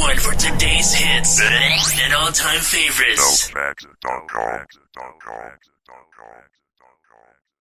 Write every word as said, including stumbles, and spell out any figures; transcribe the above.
one for today's hits and all-time favorites. Max dot com.